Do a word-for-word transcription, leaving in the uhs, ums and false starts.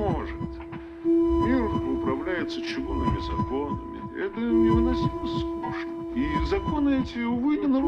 может. Мир управляется чугунными законами. Это невыносимо скучно. И законы эти, увы, не нарушаются.